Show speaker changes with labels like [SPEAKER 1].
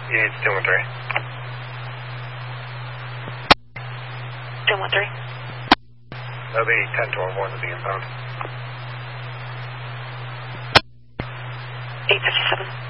[SPEAKER 1] You need 213.
[SPEAKER 2] 213.
[SPEAKER 1] That'll be 10-12-1 to be inbound.
[SPEAKER 2] 857.